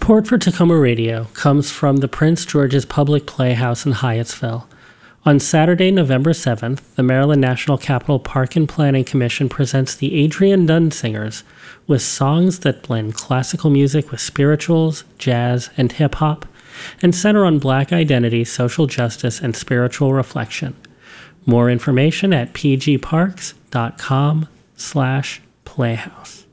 Support for Tacoma Radio comes from the Prince George's Public Playhouse in Hyattsville. On Saturday, November 7th, the Maryland National Capital Park and Planning Commission presents the Adrian Dunn Singers with songs that blend classical music with spirituals, jazz, and hip-hop, and center on Black identity, social justice, and spiritual reflection. More information at pgparks.com/playhouse.